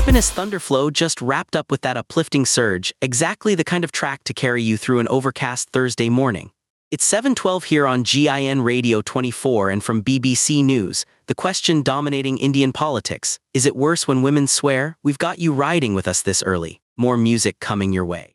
Happiness Thunderflow just wrapped up with that uplifting surge, exactly the kind of track to carry you through an overcast Thursday morning. It's 7:12 here on GIN Radio 24 and from BBC News. The question dominating Indian politics: is it worse when women swear? We've got you riding with us this early. More music coming your way.